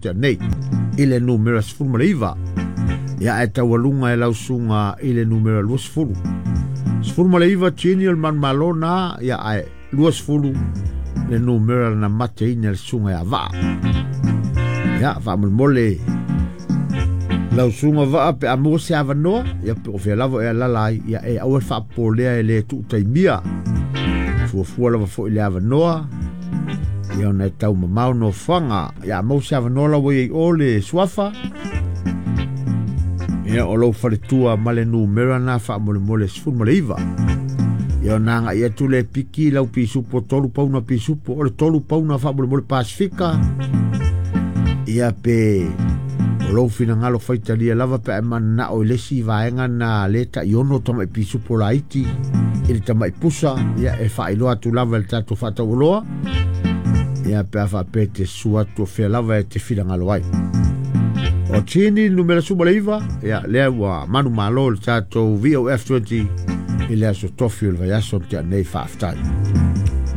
te nei i le numera sfuru ma le iwa ia e taualunga e lausunga i le numera lua sfuru sfuru ma le iwa tini al man malona ia e lua sfuru le numera na mate ina le sunga ia vaa ia vaa mole lausunga vaa pe amua se avanoa ia pe o fea lava e lalai ia e aue faa polea e le tu taimia fuafua lava fo i le avanoa ia ona e tau mamau no fanga ia mau se avanoa la wei o le suafa ia o lou faletua ma le numera na faa mole sfuru ma le iwa ia nanga ia tu le piki lau pisupo tolu pauna pisupo o le tolu pauna faa mole Pasifika ia pe o lou fina ngalo faitalia lava pe mana o lesi vaenga na leta iono tama i pisupo la iti ili tama i pusa ia e faa iloa tu lava le tatu fata uloa ia pe afa pe te sua tu fea lava e te fina ngalo ai o tini numera suma leiva ia lea wa manu malo le tatu VOF 20 i lea so tofi o le vaiaso te anei faaftai